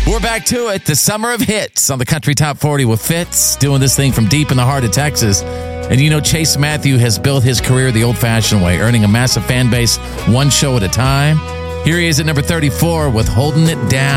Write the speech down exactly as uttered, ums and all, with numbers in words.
We're back to it. The summer of hits on the Country Top forty with Fitz, doing this thing from deep in the heart of Texas. And you know, Chase Matthew has built his career the old-fashioned way, earning a massive fan base one show at a time. Here he is at number thirty-four with Holding It Down.